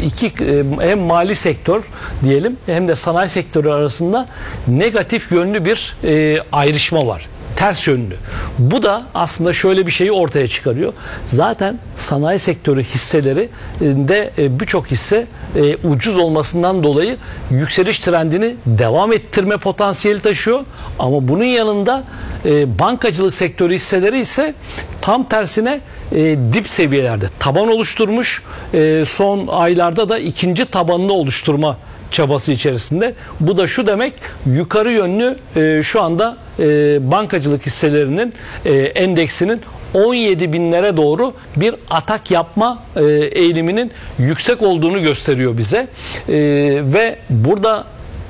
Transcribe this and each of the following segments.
iki hem mali sektör diyelim hem de sanayi sektörü arasında negatif yönlü bir ayrışma var. Ters yönlü. Bu da aslında şöyle bir şeyi ortaya çıkarıyor. Zaten sanayi sektörü hisseleri de birçok hisse ucuz olmasından dolayı yükseliş trendini devam ettirme potansiyeli taşıyor. Ama bunun yanında bankacılık sektörü hisseleri ise tam tersine dip seviyelerde taban oluşturmuş. Son aylarda da ikinci tabanını oluşturma çabası içerisinde. Bu da şu demek, yukarı yönlü şu anda bankacılık hisselerinin endeksinin 17 binlere doğru bir atak yapma eğiliminin yüksek olduğunu gösteriyor bize. Ve burada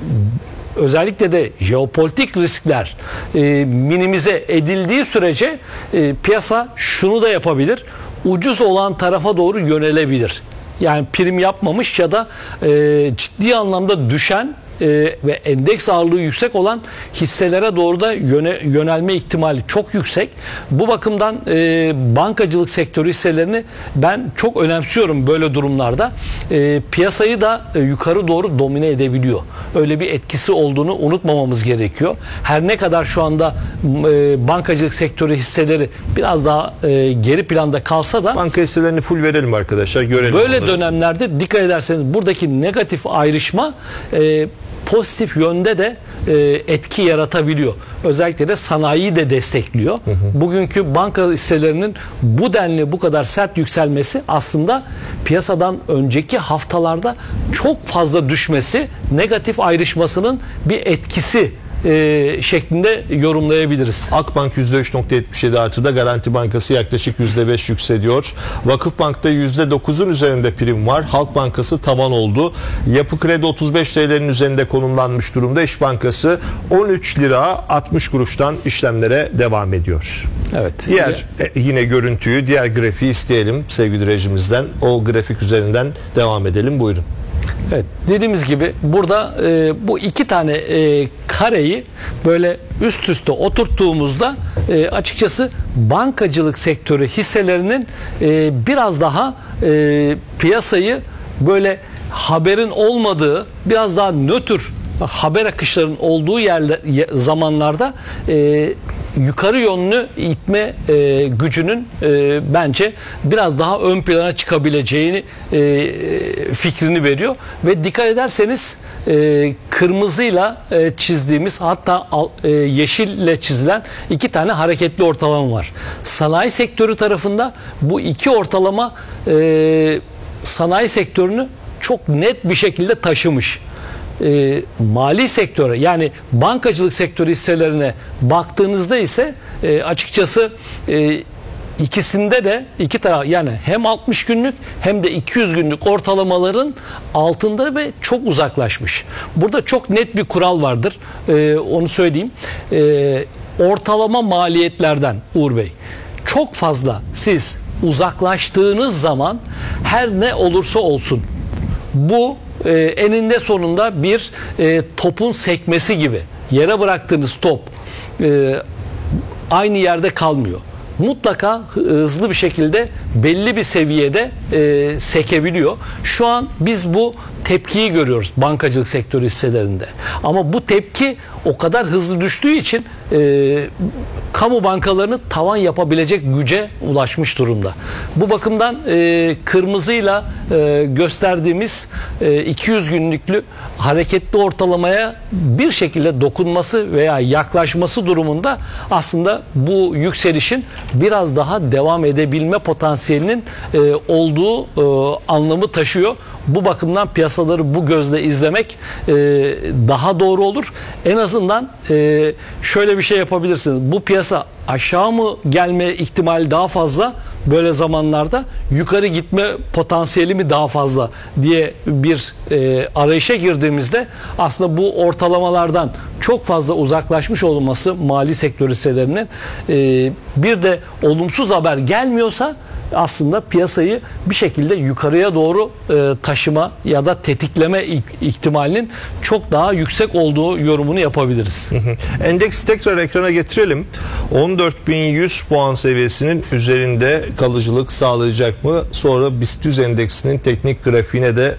özellikle de jeopolitik riskler minimize edildiği sürece piyasa şunu da yapabilir. Ucuz olan tarafa doğru yönelebilir. Yani prim yapmamış ya da ciddi anlamda düşen ve endeks ağırlığı yüksek olan hisselere doğru da yönelme ihtimali çok yüksek. Bu bakımdan bankacılık sektörü hisselerini ben çok önemsiyorum böyle durumlarda. Piyasayı da yukarı doğru domine edebiliyor. Öyle bir etkisi olduğunu unutmamamız gerekiyor. Her ne kadar şu anda bankacılık sektörü hisseleri biraz daha geri planda kalsa da banka hisselerini full verelim arkadaşlar, görelim. Böyle onları. dönemlerde dikkat ederseniz buradaki negatif ayrışma pozitif yönde de etki yaratabiliyor. Özellikle de sanayiyi de destekliyor. Bugünkü banka hisselerinin bu denli bu kadar sert yükselmesi aslında piyasadan önceki haftalarda çok fazla düşmesi, negatif ayrışmasının bir etkisi şeklinde yorumlayabiliriz. Akbank %3.77 artıda, Garanti Bankası yaklaşık %5 yükseliyor. Vakıfbank'ta %9'un üzerinde prim var. Halk Bankası tavan oldu. Yapı Kredi 35 TL'nin üzerinde konumlanmış durumda. İş Bankası 13 lira 60 kuruştan işlemlere devam ediyor. Evet. Diğer yine görüntüyü, diğer grafiği isteyelim sevgili rejimizden. O grafik üzerinden devam edelim. Buyurun. Evet, dediğimiz gibi burada bu iki tane kareyi böyle üst üste oturttuğumuzda açıkçası bankacılık sektörü hisselerinin biraz daha piyasayı böyle haberin olmadığı, biraz daha nötr haber akışlarının olduğu zamanlarda yukarı yönlü itme gücünün bence biraz daha ön plana çıkabileceğini fikrini veriyor. Ve dikkat ederseniz kırmızıyla çizdiğimiz, hatta yeşille çizilen iki tane hareketli ortalama var. Sanayi sektörü tarafında bu iki ortalama sanayi sektörünü çok net bir şekilde taşımış. Mali sektöre, yani bankacılık sektörü hisselerine baktığınızda ise açıkçası ikisinde de iki taraf, yani hem 60 günlük hem de 200 günlük ortalamaların altında ve çok uzaklaşmış. Burada çok net bir kural vardır. Onu söyleyeyim. Ortalama maliyetlerden Uğur Bey, çok fazla siz uzaklaştığınız zaman her ne olursa olsun bu eninde sonunda bir topun sekmesi gibi. Yere bıraktığınız top aynı yerde kalmıyor. Mutlaka hızlı bir şekilde belli bir seviyede sekebiliyor. Şu an biz bu tepkiyi görüyoruz bankacılık sektörü hisselerinde. Ama bu tepki o kadar hızlı düştüğü için kamu bankalarını tavan yapabilecek güce ulaşmış durumda. Bu bakımdan kırmızıyla gösterdiğimiz 200 günlüklü hareketli ortalamaya bir şekilde dokunması veya yaklaşması durumunda aslında bu yükselişin biraz daha devam edebilme potansiyelinin olduğu anlamı taşıyor. Bu bakımdan piyasaları bu gözle izlemek daha doğru olur. En azından şöyle bir şey yapabilirsiniz. Bu piyasa aşağı mı gelme ihtimali daha fazla böyle zamanlarda, yukarı gitme potansiyeli mi daha fazla diye bir arayışa girdiğimizde aslında bu ortalamalardan çok fazla uzaklaşmış olması mali sektör hisselerinin, bir de olumsuz haber gelmiyorsa aslında piyasayı bir şekilde yukarıya doğru taşıma ya da tetikleme ihtimalinin çok daha yüksek olduğu yorumunu yapabiliriz. Endeksi tekrar ekrana getirelim. 14.100 puan seviyesinin üzerinde kalıcılık sağlayacak mı? Sonra BIST 100 endeksinin teknik grafiğine de